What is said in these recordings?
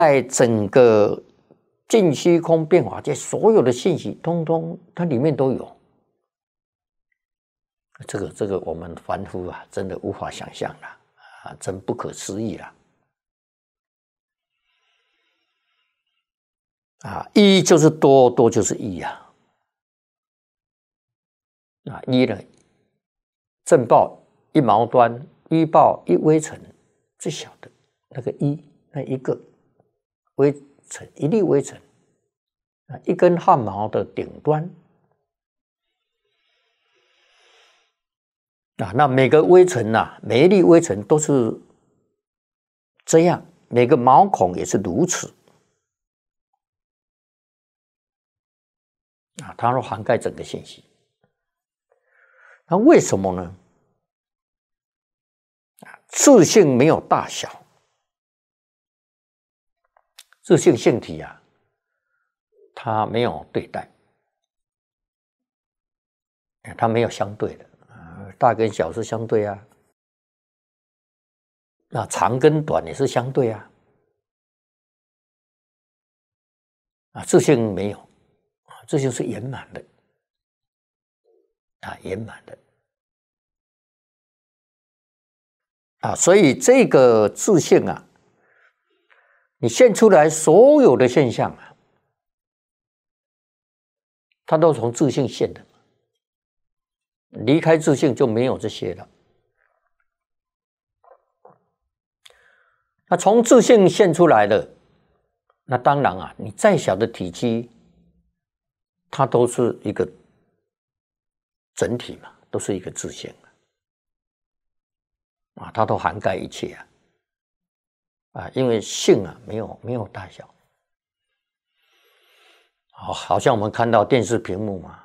在整个尽虚空变法界，所有的信息，通通它里面都有。这个我们凡夫啊，真的无法想象了啊，真不可思议了啊！一就是多，多就是一啊！啊，一呢，正报一毛端，一报一微尘，最小的那个一，那一个微尘，一粒微尘啊，一根汗毛的顶端。啊，那每个微尘啊，每一粒微尘都是这样，每个毛孔也是如此啊，它都涵盖整个信息。那为什么呢？自性没有大小，自性性体啊，它没有对待，它没有相对的。大跟小是相对啊，那长跟短也是相对啊，自性没有，这就是圆满的啊，圆满的啊，所以这个自性啊，你现出来所有的现象啊，它都从自性现的，离开自性就没有这些了。那从自性现出来的，那当然啊，你再小的体积，它都是一个整体嘛，都是一个自性啊，它都涵盖一切啊，因为性啊没有大小，好像我们看到电视屏幕嘛，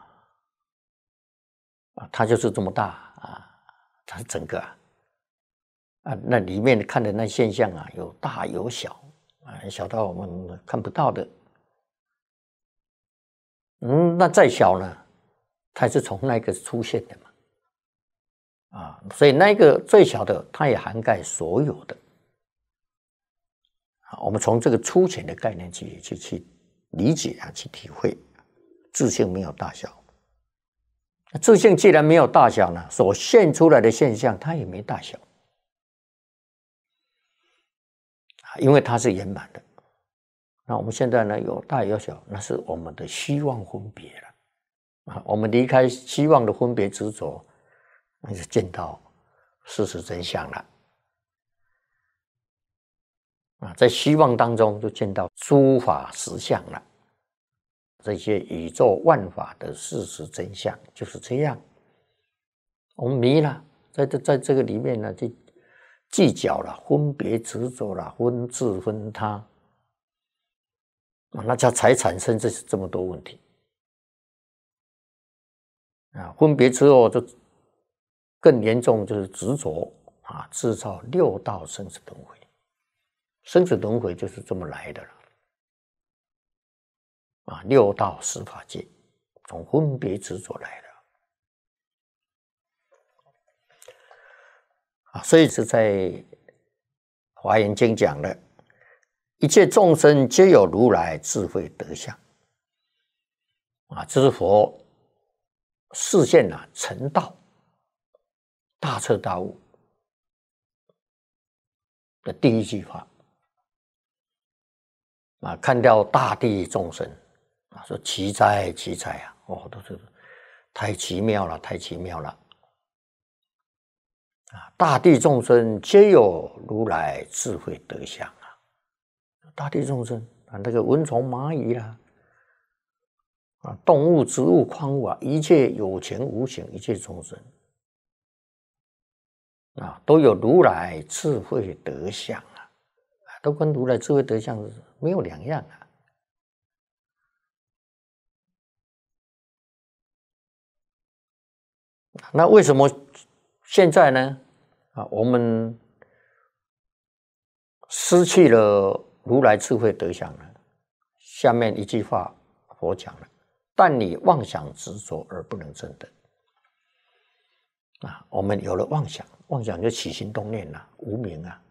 啊，它就是这么大啊，它整个那里面看的那现象啊，有大有小啊，小到我们看不到的。那再小呢，它是从那个出现的嘛，啊，所以那个最小的，它也涵盖所有的。我们从这个粗浅的概念去理解啊，去体会，自性没有大小。自性既然没有大小呢，所现出来的现象它也没大小。因为它是圆满的，那我们现在呢有大有小，那是我们的希望分别了啊。我们离开希望的分别执着，那就见到事实真相了啊。在希望当中就见到诸法实相了，这些宇宙万法的事实真相就是这样。我们迷了，在这个里面呢，就计较了，分别执着了，分自分他，那才产生这么多问题啊！分别之后就更严重，就是执着啊，制造六道生死轮回。生死轮回就是这么来的了啊！六道十法界从分别执着来的啊，所以是在华严经讲的，一切众生皆有如来智慧德相啊，这是佛示现了成道、大彻大悟的第一句话啊，看到大地众生啊，说奇哉奇哉啊，都是太奇妙了，太奇妙了啊！大地众生皆有如来智慧德相啊，大地众生啊，那个蚊虫蚂蚁啦，啊，动物、植物、矿物啊，一切有情无情，一切众生啊，都有如来智慧德相啊，都跟如来智慧德相没有两样啊。那为什么现在呢？啊，我们失去了如来智慧德相呢？下面一句话佛讲了：但你妄想执着而不能证得。啊，我们有了妄想，妄想就起心动念了，无明啊，